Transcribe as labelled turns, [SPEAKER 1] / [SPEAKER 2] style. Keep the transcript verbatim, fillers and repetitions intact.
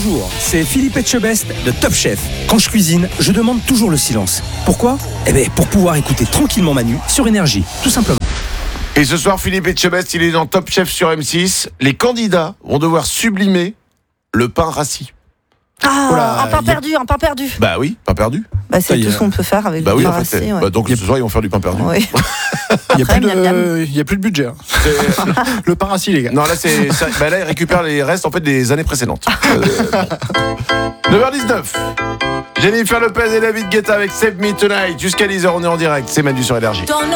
[SPEAKER 1] Bonjour, c'est Philippe Etchebest de Top Chef. Quand je cuisine, je demande toujours le silence. Pourquoi ? Eh bien, pour pouvoir écouter tranquillement Manu sur Énergie, tout simplement.
[SPEAKER 2] Et ce soir, Philippe Etchebest, il est dans Top Chef sur M six. Les candidats vont devoir sublimer le pain rassis.
[SPEAKER 3] Ah,
[SPEAKER 1] Voilà,
[SPEAKER 3] un pain
[SPEAKER 1] y a-
[SPEAKER 3] perdu, un pain perdu.
[SPEAKER 2] Bah oui, pain perdu.
[SPEAKER 3] Bah, c'est
[SPEAKER 1] Ça y
[SPEAKER 3] tout
[SPEAKER 1] est.
[SPEAKER 3] ce qu'on peut faire avec
[SPEAKER 2] Bah
[SPEAKER 3] le
[SPEAKER 2] oui,
[SPEAKER 3] pain
[SPEAKER 2] en fait.
[SPEAKER 3] rassis,
[SPEAKER 2] c'est-
[SPEAKER 3] ouais.
[SPEAKER 2] bah, donc ce soir, ils vont faire du pain perdu.
[SPEAKER 3] Oui.
[SPEAKER 4] Il n'y a,
[SPEAKER 3] Après,
[SPEAKER 4] plus
[SPEAKER 3] miam, miam.
[SPEAKER 4] de- il y a plus de budget. hein.
[SPEAKER 2] C'est-
[SPEAKER 4] Le pain rassis, les gars.
[SPEAKER 2] Non, là, c'est, ça- bah, là, ils récupèrent les restes en fait des années précédentes. Euh, bon. neuf heures dix-neuf. Jennifer Lopez et David Guetta avec Save Me Tonight. Jusqu'à dix heures, on est en direct. C'est Manu sur Énergie.
[SPEAKER 5] Don't know